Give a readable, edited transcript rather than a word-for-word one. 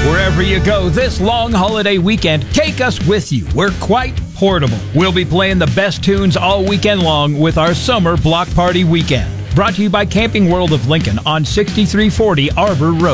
Wherever you go this long holiday weekend, take us with you. We're quite portable. We'll be playing the best tunes all weekend long with our summer block party weekend. Brought to you by Camping World of Lincoln on 6340 Arbor Road.